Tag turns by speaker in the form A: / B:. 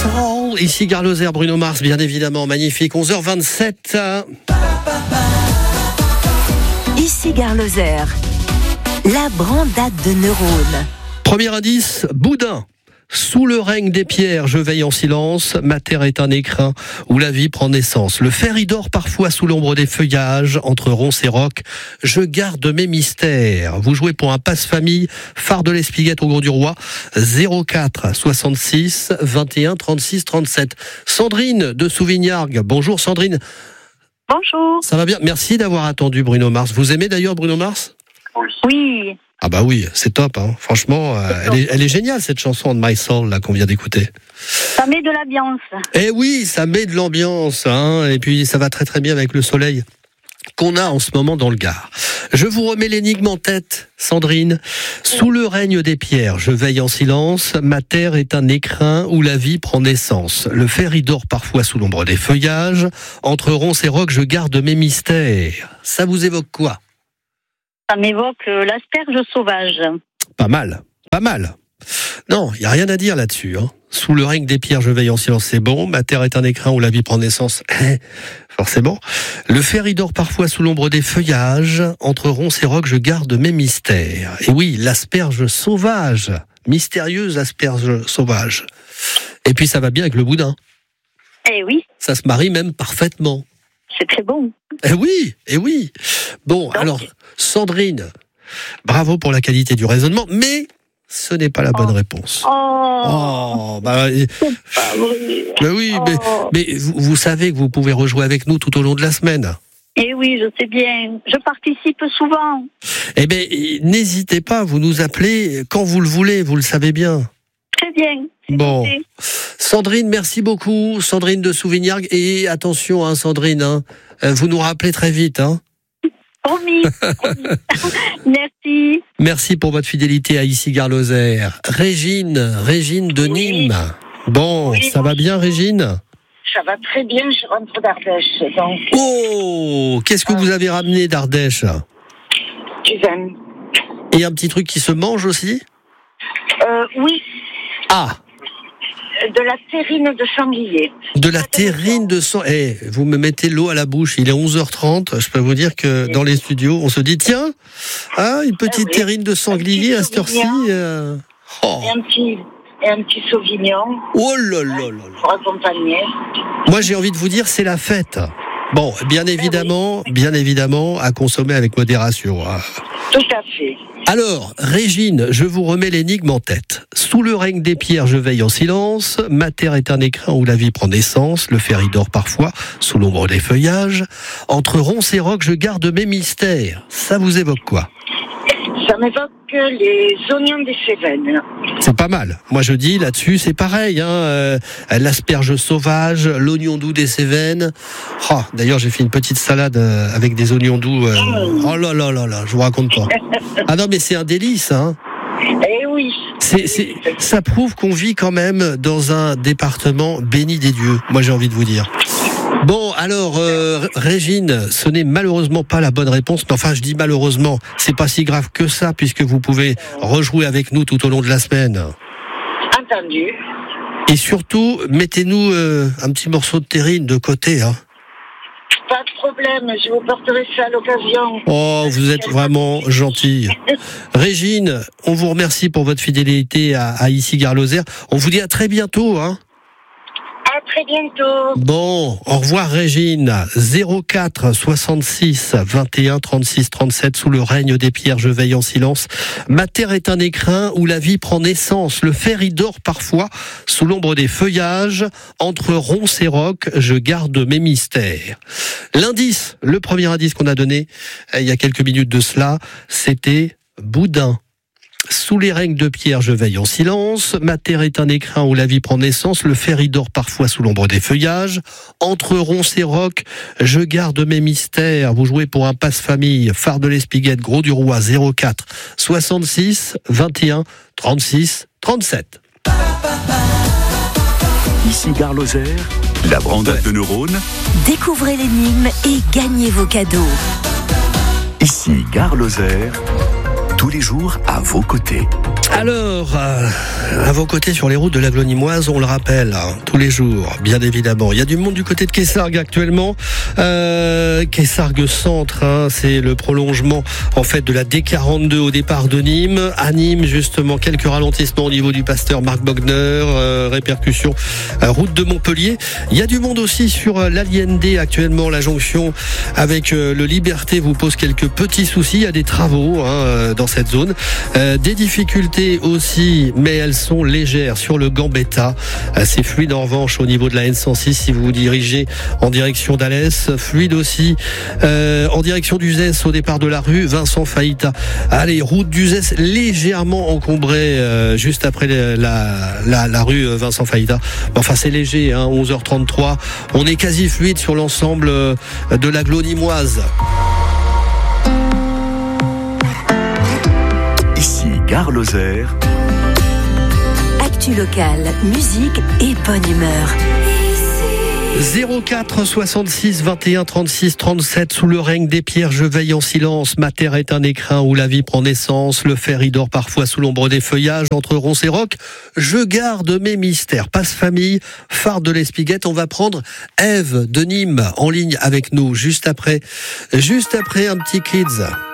A: Soul. Ici Gare Lozère, Bruno Mars, bien évidemment, magnifique. 11h27.
B: Ici Gare Lozère, la brandade de neurones.
A: Premier indice, boudin. Sous le règne des pierres, je veille en silence. Ma terre est un écrin où la vie prend naissance. Le fer y dort parfois sous l'ombre des feuillages. Entre ronces et rocs, je garde mes mystères. Vous jouez pour un passe-famille, phare de l'Espiguette au Gros du Roi. 04 66 21 36 37. Sandrine de Souvignargues. Bonjour Sandrine.
C: Bonjour.
A: Ça va bien? Merci d'avoir attendu Bruno Mars. Vous aimez d'ailleurs Bruno Mars?
C: Oui.
A: Ah bah oui, c'est top, hein. Franchement, elle est géniale cette chanson de My Soul là qu'on vient d'écouter.
C: Ça met de l'ambiance.
A: Eh oui, ça met de l'ambiance, hein. Et puis ça va très très bien avec le soleil qu'on a en ce moment dans le Gard. Je vous remets l'énigme en tête, Sandrine. Sous le règne des pierres, je veille en silence. Ma terre est un écrin où la vie prend naissance. Le fer y dort parfois sous l'ombre des feuillages. Entre ronces et rocs, je garde mes mystères. Ça vous évoque quoi?
C: Ça m'évoque l'asperge sauvage.
A: Pas mal, pas mal. Non, il n'y a rien à dire là-dessus, hein. Sous le règne des pierres, je veille en silence, c'est bon. Ma terre est un écrin où la vie prend naissance. Forcément. Le fer y dort parfois sous l'ombre des feuillages. Entre ronces et rocs, je garde mes mystères. Et oui, l'asperge sauvage. Mystérieuse asperge sauvage. Et puis ça va bien avec le boudin.
C: Eh oui.
A: Ça se marie même parfaitement.
C: C'est très bon.
A: Eh oui, eh oui. Bon, donc, alors, Sandrine, bravo pour la qualité du raisonnement, mais ce n'est pas la bonne réponse. Bah oui, mais vous savez que vous pouvez rejouer avec nous tout au long de la semaine.
C: Eh oui, je sais bien. Je participe souvent.
A: Eh bien, n'hésitez pas, vous nous appelez quand vous le voulez, vous le savez bien.
C: Très bien.
A: Bon, Sandrine, merci beaucoup, Sandrine de Souvignargues, et attention, hein, Sandrine, hein, vous nous rappelez très vite, hein.
C: Promis. Merci.
A: Merci pour votre fidélité à Ici Gare Lozère. Régine de Nîmes. Bon, oui, ça va bien, Régine?
D: Ça va très bien, je rentre d'Ardèche. Donc...
A: Oh, qu'est-ce que vous avez ramené d'Ardèche?
D: Du vin.
A: Et un petit truc qui se mange aussi?
D: Oui.
A: Ah.
D: De la terrine de sanglier.
A: De la terrine de sanglier. Vous me mettez l'eau à la bouche. Il est 11h30. Je peux vous dire que dans les studios, on se dit tiens, une petite terrine de sanglier à cette heure-ci.
D: Et un petit sauvignon.
A: Oh là là là.
D: Pour accompagner.
A: Moi, j'ai envie de vous dire, c'est la fête. Bon, bien évidemment, à consommer avec modération.
D: Tout à fait.
A: Alors, Régine, je vous remets l'énigme en tête. Sous le règne des pierres, je veille en silence. Ma terre est un écrin où la vie prend naissance. Le fer y dort parfois, sous l'ombre des feuillages. Entre ronces et rocs, je garde mes mystères. Ça vous évoque quoi?
D: Ça m'évoque les oignons des Cévennes.
A: C'est pas mal. Moi je dis là-dessus, c'est pareil. L'asperge sauvage, l'oignon doux des Cévennes. D'ailleurs, j'ai fait une petite salade avec des oignons doux. Oh là là là là, je vous raconte pas. Ah non, mais c'est un délice, hein.
D: Eh oui.
A: Ça prouve qu'on vit quand même dans un département béni des dieux. Moi, j'ai envie de vous dire. Bon, alors, Régine, ce n'est malheureusement pas la bonne réponse. Mais enfin, je dis malheureusement, c'est pas si grave que ça, puisque vous pouvez rejouer avec nous tout au long de la semaine.
D: Entendu.
A: Et surtout, mettez-nous un petit morceau de terrine de côté, hein.
D: Pas de problème, je vous porterai ça à l'occasion.
A: Oh, vous êtes vraiment gentille. Régine, on vous remercie pour votre fidélité à Ici Gare Lozère. On vous dit à très bientôt, hein.
D: À très bientôt.
A: Bon, au revoir Régine. 04 66 21 36 37. Sous le règne des pierres, je veille en silence. Ma terre est un écrin où la vie prend naissance. Le fer y dort parfois sous l'ombre des feuillages. Entre ronces et rocs, je garde mes mystères. L'indice, le premier indice qu'on a donné il y a quelques minutes de cela, c'était boudin. Sous les règnes de pierre, je veille en silence. Ma terre est un écrin où la vie prend naissance. Le fer y dort parfois sous l'ombre des feuillages. Entre ronces et rocs, je garde mes mystères. Vous jouez pour un passe-famille, phare de l'Espiguette, Gros du Roi, 04 66 21 36 37.
E: Ici Gare Lozère, la brandade de neurones.
B: Découvrez l'énigme et gagnez vos cadeaux.
E: Ici Gare Lozère, tous les jours à vos côtés.
A: Alors, à vos côtés sur les routes de la Glonimoise, on le rappelle, tous les jours, bien évidemment. Il y a du monde du côté de Quessargues actuellement. Quessargues Centre, c'est le prolongement en fait de la D42 au départ de Nîmes. À Nîmes, justement, quelques ralentissements au niveau du pasteur Marc Bogner, répercussions route de Montpellier. Il y a du monde aussi sur l'Allende actuellement. La jonction avec le Liberté vous pose quelques petits soucis. Il y a des travaux dans cette zone. Des difficultés aussi, mais elles sont légères sur le Gambetta. C'est fluide en revanche au niveau de la N106 si vous vous dirigez en direction d'Alès. Fluide aussi en direction d'Uzès au départ de la rue Vincent Faïta. Allez, route d'Uzès légèrement encombrée juste après la rue Vincent Faïta. Enfin, c'est léger, 11h33. On est quasi fluide sur l'ensemble de la Glonimoise.
E: Ici Gare Lozère.
B: Actu locale, musique et bonne humeur.
A: 04 66 21 36 37 sous le règne des pierres, je veille en silence. Ma terre est un écrin où la vie prend naissance. Le fer y dort parfois sous l'ombre des feuillages. Entre ronces et rocs, je garde mes mystères. Passe famille, phare de l'Espiguette. On va prendre Ève de Nîmes en ligne avec nous juste après un petit Kids.